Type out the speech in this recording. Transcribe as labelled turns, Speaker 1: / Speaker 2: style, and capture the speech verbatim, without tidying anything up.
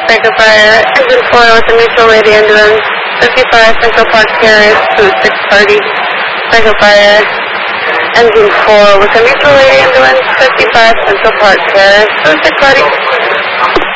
Speaker 1: Psycho Fire. Engine four with a mutual lady ambulance. fifty-five Central Park Terrace to six party. Psycho Fire. Engine four with a mutual lady ambulance. fifty-five Central Park Terrace to six party.